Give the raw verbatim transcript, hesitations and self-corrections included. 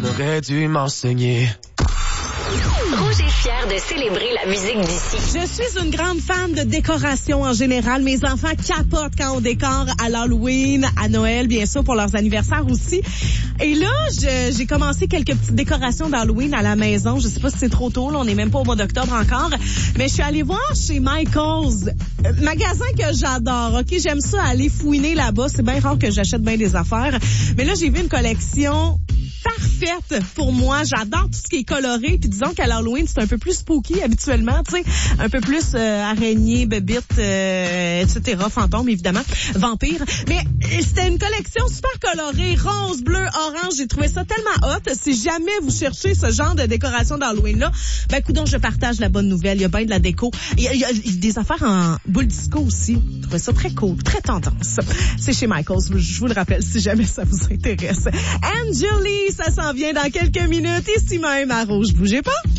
on aurait dû m'enseigner. Rouge est fier de célébrer la musique d'ici. Je suis une grande fan de décoration en général. Mes enfants capotent quand on décore à l'Halloween, à Noël, bien sûr, pour leurs anniversaires aussi. Et là, je, j'ai commencé quelques petites décorations d'Halloween à la maison. Je sais pas si c'est trop tôt, là, on n'est même pas au mois d'octobre encore. Mais je suis allée voir chez Michaels, euh, magasin que j'adore. Ok, j'aime ça aller fouiner là-bas. C'est bien rare que j'achète bien des affaires. Mais là, j'ai vu une collection parfaite pour moi. J'adore tout ce qui est coloré. Puis disons qu'à l'Halloween, c'est un peu plus spooky habituellement, tu sais, un peu plus euh, araignée, bébite, euh, et cetera. Fantôme, évidemment, vampire. Mais c'était une collection super colorée, rose, bleu, orange. J'ai trouvé ça tellement hot. Si jamais vous cherchez ce genre de décoration d'Halloween-là, ben coudonc, je partage la bonne nouvelle. Il y a bien de la déco. Il y a, il y a des affaires en boule disco aussi. Je trouvais ça très cool, très tendance. C'est chez Michaels, je vous le rappelle, si jamais ça vous intéresse. Angeli, ça s'en vient dans quelques minutes, ici même à Rouge. Bougez pas.